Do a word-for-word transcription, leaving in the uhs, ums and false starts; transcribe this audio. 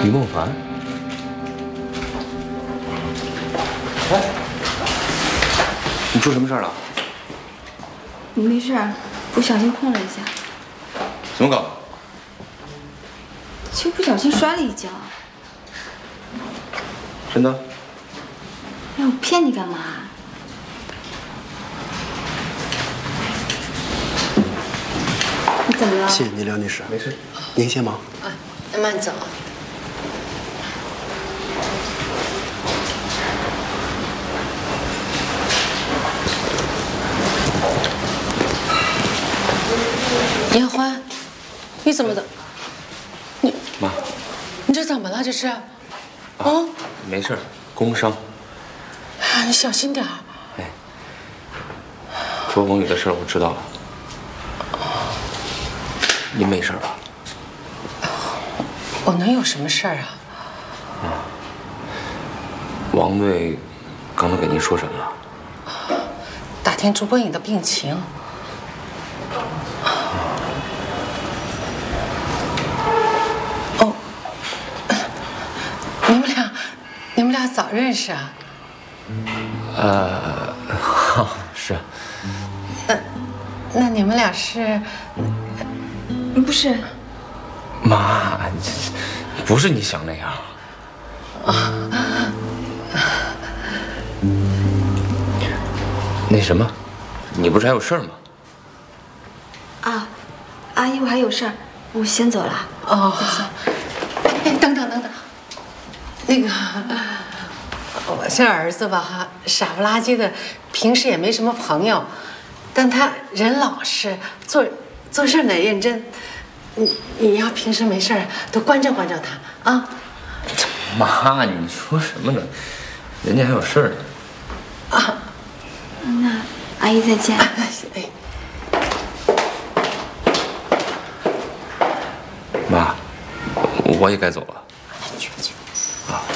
李梦凡。哎，你出什么事了？ 没事，不小心碰了一下。 怎么搞的？ 就不小心摔了一跤。 真的？ 哎，我骗你干嘛？你怎么了？ 谢谢你，梁女士。 没事。 您先忙。 啊，那慢走。严欢，你怎么的？你妈， 你这怎么了？这是？啊？ 没事，工伤。 啊，你小心点儿。 哎，说王宇的事儿我知道了。您没事吧？ 我能有什么事儿啊？ 嗯。王队刚才给您说什么了？ 打听朱国颖的病情。哦，你们俩，你们俩早认识啊？ 呃，是。 那那你们俩是？ 不是。 妈，不是你想那样。啊。那什么，你不是还有事儿吗？ 啊，阿姨，我还有事儿，我先走了。 哦，哎，等等等等，那个，我这儿子吧哈，傻不拉几的，平时也没什么朋友，但他人老实，做做事呢认真。你你要平时没事多关照关照他啊。 妈，你说什么呢？人家还有事儿呢。 啊。 那阿姨再见。 哎。 妈，我也该走了。